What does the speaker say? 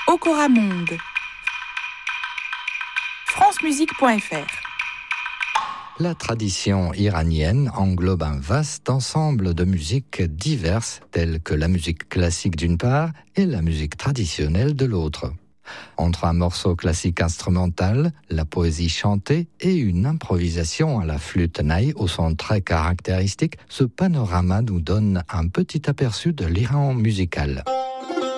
Okora Monde. francemusique.fr. La tradition iranienne englobe un vaste ensemble de musiques diverses, telles que la musique classique d'une part et la musique traditionnelle de l'autre. Entre un morceau classique instrumental, la poésie chantée et une improvisation à la flûte naï au son très caractéristique, ce panorama nous donne un petit aperçu de l'Iran musical.